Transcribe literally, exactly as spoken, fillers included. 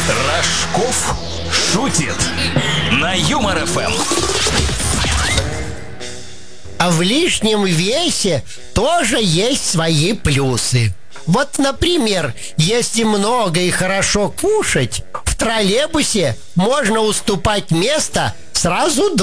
Рожков шутит на Юмор эф эм. А в лишнем весе тоже есть свои плюсы. Вот, например, если много и хорошо кушать, в троллейбусе можно уступать место сразу